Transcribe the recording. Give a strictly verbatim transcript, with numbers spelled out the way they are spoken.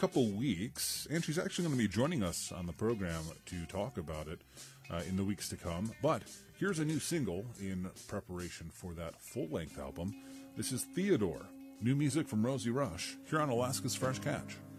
couple weeks, and she's actually going to be joining us on the program to talk about it uh, in the weeks to come. But here's a new single in preparation for that full-length album. This is Theodore, new music from Rosie Rush, here on Alaska's Fresh Catch.